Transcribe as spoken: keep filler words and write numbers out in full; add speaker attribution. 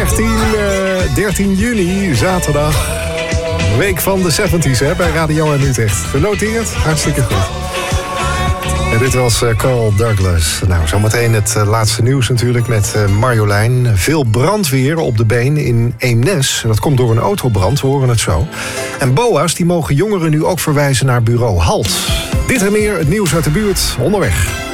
Speaker 1: dertien juni, zaterdag. Week van de zeventies hè, bij Radio en Utrecht. Genoteerd? Hartstikke goed. En dit was uh, Carl Douglas. Nou, zometeen het uh, laatste nieuws natuurlijk met uh, Marjolein. Veel brandweer op de been in Eemnes. Dat komt door een autobrand, we horen het zo. En B O A's die mogen jongeren nu ook verwijzen naar bureau HALT. Dit en meer, het nieuws uit de buurt, onderweg.